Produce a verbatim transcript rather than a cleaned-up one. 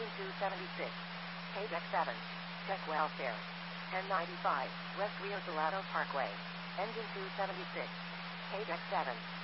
Engine two seventy-six. K deck seven. Check welfare. ten ninety-five, West Rio Salado Parkway. Engine two seventy-six. K deck seven.